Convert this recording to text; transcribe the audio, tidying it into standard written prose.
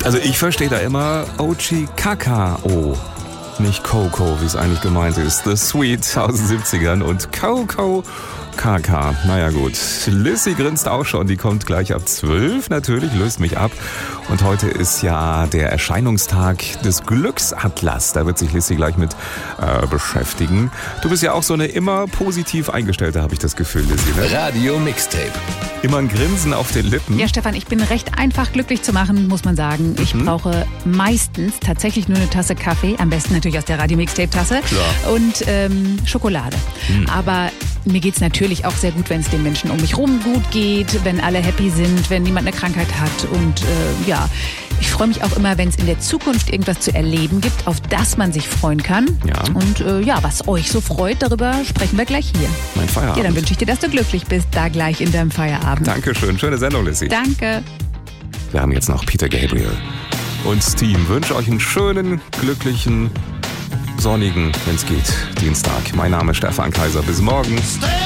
Also ich verstehe da immer OG Kakao. Nicht Coco, wie es eigentlich gemeint ist. The Sweet aus den 70ern und Coco KK. Naja gut, Lissy grinst auch schon, die kommt gleich ab 12 natürlich, löst mich ab. Und heute ist ja der Erscheinungstag des Glücksatlas. Da wird sich Lissy gleich mit beschäftigen. Du bist ja auch so eine immer positiv Eingestellte, habe ich das Gefühl, Lissy, ne? Radio Mixtape. Immer ein Grinsen auf den Lippen. Ja, Stefan, ich bin recht einfach glücklich zu machen, muss man sagen. Ich brauche meistens tatsächlich nur eine Tasse Kaffee, am besten natürlich aus der Radio Mixtape-Tasse und Schokolade. Aber mir geht's natürlich auch sehr gut, wenn es den Menschen um mich rum gut geht, wenn alle happy sind, wenn niemand eine Krankheit hat. Und ich freue mich auch immer, wenn es in der Zukunft irgendwas zu erleben gibt, auf das man sich freuen kann. Ja. Und was euch so freut, darüber sprechen wir gleich hier. Mein Feierabend. Ja, dann wünsche ich dir, dass du glücklich bist, da gleich in deinem Feierabend. Dankeschön, schöne Sendung, Lissy. Danke. Wir haben jetzt noch Peter Gabriel und Team. Wünsche euch einen schönen, glücklichen, sonnigen, wenn es geht, Dienstag. Mein Name ist Stefan Kaiser. Bis morgen.